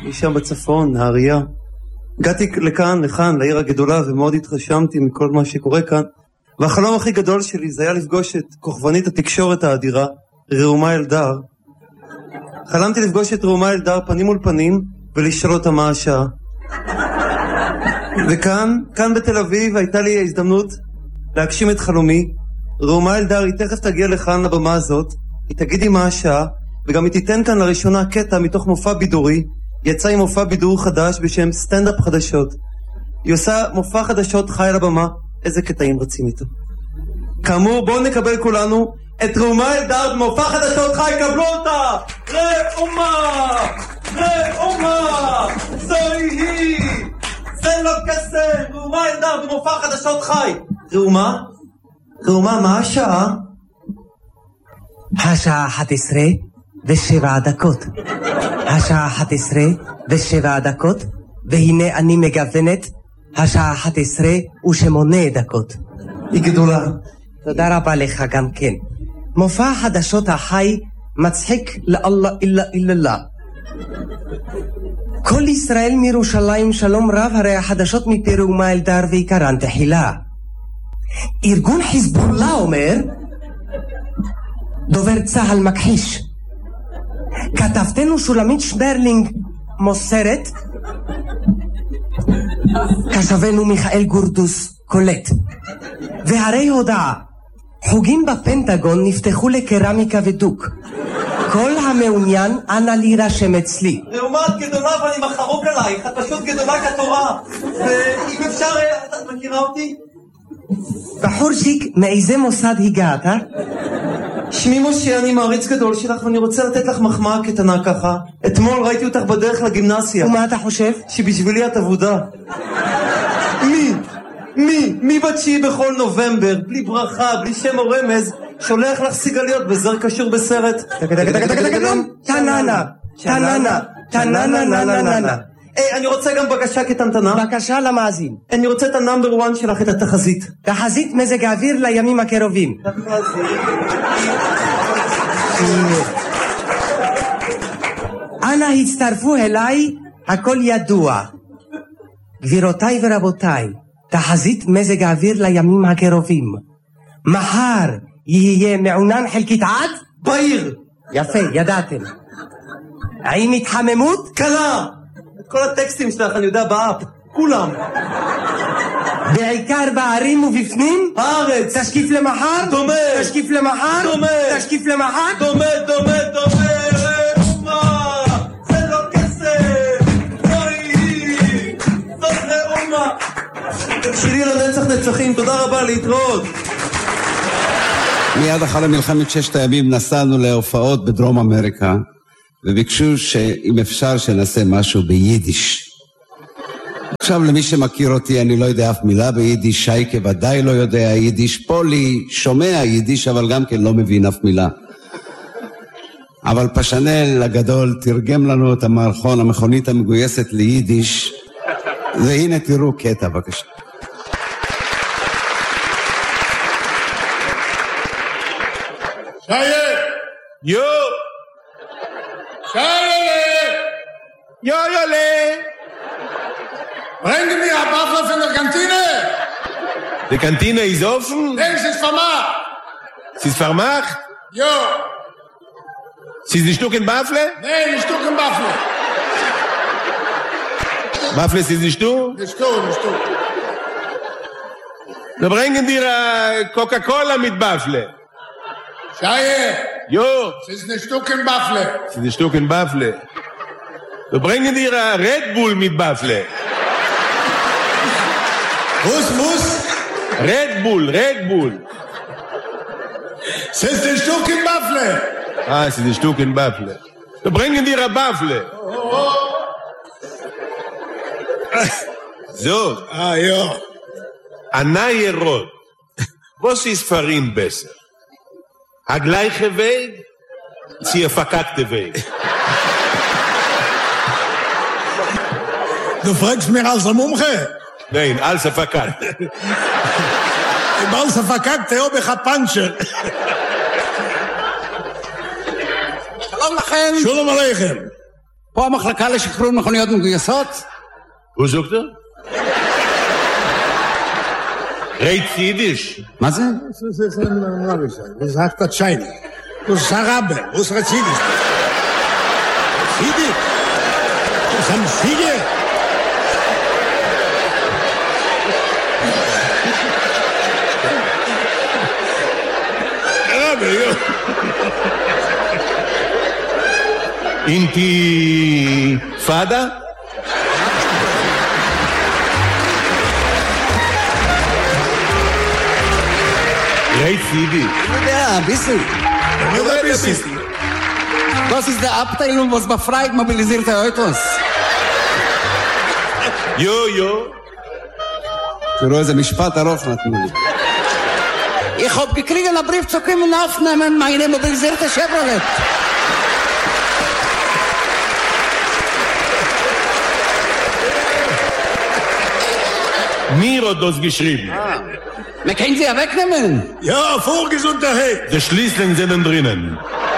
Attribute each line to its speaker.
Speaker 1: משם בצפון, נהריה. הגעתי לכאן, לעיר הגדולה, ומאוד התרשמתי מכל מה שקורה כאן. והחלום הכי גדול שלי זה היה לפגוש את כוכבנית התקשורת האדירה, ראומה אלדר. חלמתי לפגוש את ראומה אלדר פנים מול פנים, ולשאול אותה מה השעה. וכאן בתל אביב הייתה לי ההזדמנות להגשים את חלומי. ראומה אלדר היא תכף תגיע לכאן לבמה הזאת, היא תגיד לי מה השעה, וגם היא תיתן כאן לראשונה קטע מתוך מופע בידורי. יצא עם מופע בידור חדש בשם סטנדאפ חדשות. היא עושה מופע חדשות חי על הבמה. איזה קטעים רצים איתו. כאמור, בואו נקבל כולנו את ראומה אלדר במופע חדשות חי. קבלו אותה! ראומה! זוהי היא! זה לא קסם! ראומה אלדר במופע חדשות חי. ראומה, מה השעה?
Speaker 2: השעה 11:07. השעה 11:07, והנה אני מגוונת השעה 11:08.
Speaker 1: היא גדולה.
Speaker 2: תודה רבה לך גם כן. מופע חדשות החי מצחיק לאללה אילה איללה. כל ישראל מירושלים שלום רב, הרי החדשות מפי ראומה אלדר ועיקרן תחילה. ארגון חיזבאללה אומר, דובר צהל מכחיש. כתבתנו שולמית שברלינג מוסרת, כתבנו מיכאל גורדוס קולט. והרי הודעה, חוגים בפנטגון נפתחו לקרמיקה ודוק. כל המעוניין אנא להירשם אצלי.
Speaker 1: ראומה, את גדולה ואני מחרוק עלייך, את פשוט גדולה כתורה. ואם אפשר, את מכירה אותי?
Speaker 2: בחורשיק, מאיזה מוסד הגעת?
Speaker 1: שמי משה, אני מעריץ גדול שלך ואני רוצה לתת לך מחמאה קטנה ככה. אתמול ראיתי אותך בדרך לגימנסיה.
Speaker 2: ומה אתה חושב?
Speaker 1: שבשבילי את עבודה. מי בתשיעי בכל נובמבר, בלי ברכה, בלי שם או רמז, שולח לך סיגליות בזר קשור בסרט.
Speaker 2: טננה.
Speaker 1: אני רוצה גם בקשה כתנתנה.
Speaker 2: בקשה למאזין.
Speaker 1: אני רוצה את הנאמבר 1 שלך, את התחזית.
Speaker 2: תחזית מזג האוויר לימים הקרובים. אנא הצטרפו אליי, הכל ידוע. גבירותיי ורבותיי, תחזית מזג האוויר לימים הקרובים. מחר יהיה מעונן חלקית עד?
Speaker 1: בעיר.
Speaker 2: יפה, ידעתם. האם התחממות?
Speaker 1: קלה. את כל הטקסטים שלך אני יודע באפ. כולם.
Speaker 2: בעיקר בערים ובפנים?
Speaker 1: הארץ.
Speaker 2: תשקיף למחר?
Speaker 1: דומה.
Speaker 2: תשקיף למחר?
Speaker 1: דומה.
Speaker 2: תשקיף למחר?
Speaker 1: דומה. ראומה. זה לא כסף. זאת ראומה. שלי לנצח נצחים. תודה רבה, להתראות.
Speaker 3: מיד אחרי מלחמת ששת הימים נסענו להופעות בדרום אמריקה, וביקשו שאם אפשר שנעשה משהו ביידיש. עכשיו למי שמכיר אותי אני לא יודע אף מילה ביידיש, שייקה ודאי לא יודע יידיש, פולי שומע יידיש אבל גם כן לא מבין אף מילה. אבל פשנל הגדול תרגם לנו את המערכון, המכונית המגויסת ליידיש, והנה תראו קטע בבקשה.
Speaker 4: Scheiße! Jo! Scheiße!
Speaker 5: Jojole!
Speaker 4: Bringen mir ein Waffel von der Kantine!
Speaker 5: Die Kantine ist offen?
Speaker 4: Nein, es ist vermacht!
Speaker 5: Es ist vermacht?
Speaker 4: Jo!
Speaker 5: Es ist ein Stück in Waffle?
Speaker 4: Nein, ein Stück in Waffle!
Speaker 5: Waffle ist ein Stück?
Speaker 4: Ein Stück.
Speaker 5: Wir bringen dir Coca-Cola mit Waffle.
Speaker 4: Scheiße!
Speaker 5: Jo!
Speaker 4: Es ist ein Stück in Waffle!
Speaker 5: Es ist ein Stück in Waffle. Wir bringen dir Red Bull mit Waffle.
Speaker 4: Was?
Speaker 5: Red Bull.
Speaker 4: Es ist ein Stück in Waffle!
Speaker 5: Es ist ein Stück in Waffle. Wir bringen dir eine Waffle. So.
Speaker 4: Ja.
Speaker 5: Anaye Rot. Was ist für ihn besser? Der gleiche Weg, sie der verkackte Weg.
Speaker 4: Du fragst mich als ein Mumche?
Speaker 5: Nein, als der verkackte.
Speaker 4: Im als der verkackte habe ich ein Pancher.
Speaker 2: שלום לכם.
Speaker 4: שלום עליכם.
Speaker 3: פה המחלקה לשחרור מכוניות מגויסות?
Speaker 5: הוא זוקטר? רייט יידיש?
Speaker 3: מה זה?
Speaker 4: Wie sagt das Scheini? Du Sarabe, wo ist Razidisch? Fide? Das haben Fide? Arabe, ja.
Speaker 5: אינתיפאדה? רייט יידיש.
Speaker 3: Ja, bisschen. Das ist der Abteilung, was befreit mobilisierte Autos.
Speaker 5: יו.
Speaker 3: תראו איזה משפט ארוך נתנו לי. Ich hab gekriegt einen Brief zu kommen aufnehmen, meine mobilisierte Chevrolet.
Speaker 5: Mir hat das geschrieben.
Speaker 3: Wir können sie ja wegnehmen.
Speaker 4: Ja, vorgesundheit.
Speaker 5: Die Schließlinge sind drinnen.